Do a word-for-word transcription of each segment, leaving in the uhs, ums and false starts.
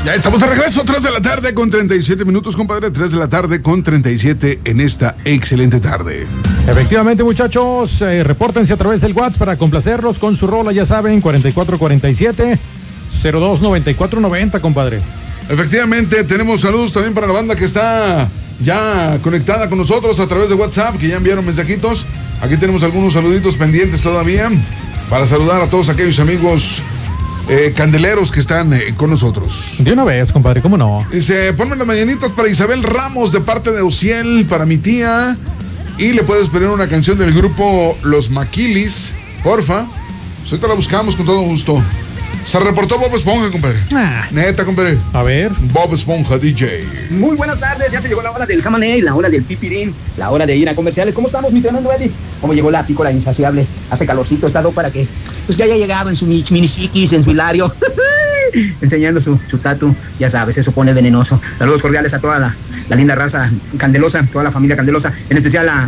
Ya estamos de regreso, tres de la tarde con treinta y siete minutos, compadre. tres de la tarde con treinta y siete en esta excelente tarde. Efectivamente, muchachos, eh, repórtense a través del WhatsApp para complacerlos con su rola, ya saben, cuarenta y cuatro cuarenta y siete, cero dos noventa y cuatro noventa, compadre. Efectivamente, tenemos saludos también para la banda que está ya conectada con nosotros a través de WhatsApp, que ya enviaron mensajitos. Aquí tenemos algunos saluditos pendientes todavía para saludar a todos aquellos amigos Eh, candeleros que están eh, con nosotros. De una vez, compadre, ¿cómo no? Dice, ponme las mañanitas para Isabel Ramos de parte de Ociel, para mi tía. Y le puedes pedir una canción del grupo Los Maquilis, porfa. Pues ahorita la buscamos con todo gusto. Se reportó Bob Esponja, compadre. Ah. Neta, compadre. A ver. Bob Esponja, D J. Muy buenas tardes, ya se llegó la hora del jamané, la hora del pipirín, la hora de ir a comerciales. ¿Cómo estamos, mi tremendo Eddie? ¿Cómo llegó la pícola insaciable? Hace calorcito, está para que pues ya haya llegado en su mini chiquis, en su hilario, enseñando su, su tatu. Ya sabes, eso pone venenoso. Saludos cordiales a toda la, la linda raza candelosa, toda la familia candelosa, en especial a,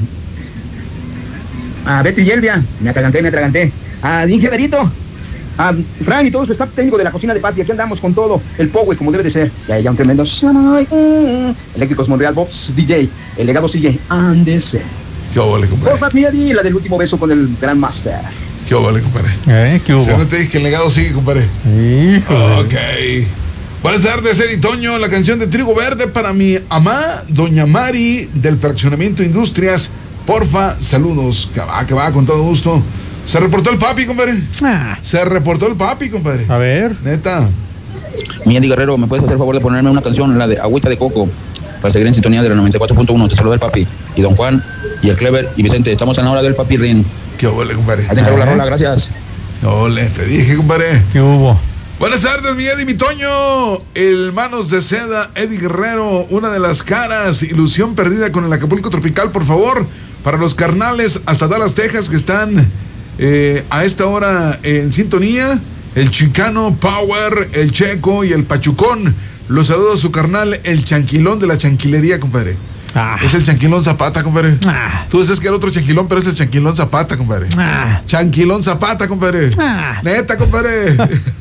a Betty y Elvia. Me atraganté, me atraganté. A Inge Berito. A Frank y todo su staff técnico de la cocina de Patria. Aquí andamos con todo el power como debe de ser. Ya, ya un tremendo Eléctricos Monreal Bobs D J, el legado sigue Andes. ¿Qué vale, compadre? Porfas, mi Eddie, la del último beso con el Gran Master. ¿Qué vale, compadre? ¿Eh? ¿Qué hubo? Si no te dije que el legado sigue, compadre. Híjole. Ok. Buenas tardes, Eddie Toño. La canción de Trigo Verde para mi amá, doña Mari, del fraccionamiento Industrias. Porfa, saludos. Que va, que va, con todo gusto. Se reportó el papi, compadre. Ah. Se reportó el papi, compadre. A ver. Neta. Mi Eddie Guerrero, ¿me puedes hacer el favor de ponerme una canción, la de Agüita de Coco, para seguir en sintonía de la noventa y cuatro punto uno? Te saluda el papi. Y don Juan, y el Clever, y Vicente. Estamos en la hora del papi Rin. ¿Qué vale, compadre? Ahí te encargo la rola, gracias. Ole, te dije, compadre. ¿Qué hubo? Buenas tardes, mi Eddie, mi Toño. El Manos de Seda, Eddie Guerrero, una de las caras, ilusión perdida con el Acapulco Tropical, por favor. Para los carnales hasta Dallas, Texas, que están eh, a esta hora en sintonía. El Chicano Power, el Checo y el Pachucón. Los saludo a su carnal, el Chanquilón de la Chanquilería, compadre. Ah. Es el Chanquilón Zapata, compadre. Ah. Tú dices que era otro Chanquilón, pero es el Chanquilón Zapata, compadre. Ah. Chanquilón Zapata, compadre. Ah. Neta, compadre.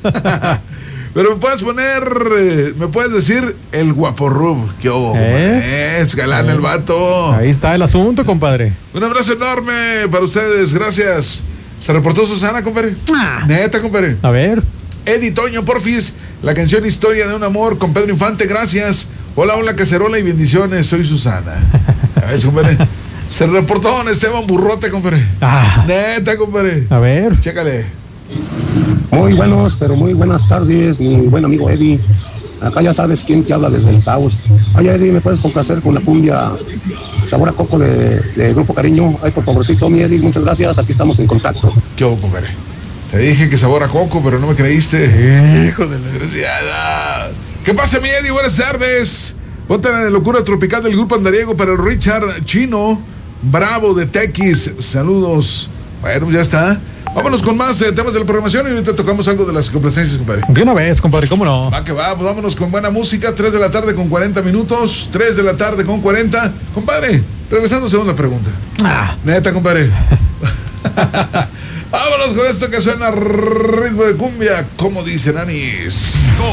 Pero me puedes poner, me puedes decir el Guaporrub. ¿Qué ojo, ¿Eh? Es galán ¿Eh? el vato. Ahí está el asunto, compadre. Un abrazo enorme para ustedes, gracias. Se reportó Susana, compadre. Ah. Neta, compadre. A ver. Eddie Toño, porfis, la canción Historia de un Amor con Pedro Infante, gracias. Hola, hola, cacerola y bendiciones, soy Susana. A ver, compadre. Se reportó don Esteban Burrote, compadre. Ah. Neta, compadre. A ver. Chécale. Muy buenos, pero muy buenas tardes, mi buen amigo Eddie. Acá ya sabes quién te habla desde el Saus. Oye, Eddie, ¿me puedes complacer con la cumbia Sabor a Coco de, de Grupo Cariño? Ay, por favorcito, mi Eddie, muchas gracias, aquí estamos en contacto. ¿Qué hubo, compadre? Te dije que sabor a coco, pero no me creíste. Hijo de la... Desgraciada. ¿Qué pasa, mi Eddie? Buenas tardes. Ponte la de Locura Tropical del Grupo Andariego para el Richard Chino Bravo de Tequis. Saludos. Bueno, ya está. Vámonos con más eh, temas de la programación y ahorita tocamos algo de las complacencias, compadre. De una vez, compadre, ¿cómo no? Va que va, pues vámonos con buena música. tres de la tarde con cuarenta minutos. tres de la tarde con cuarenta. Compadre, regresando a segunda pregunta. Ah. Neta, compadre. Vámonos con esto que suena ritmo de cumbia, como dicen Anis. Todo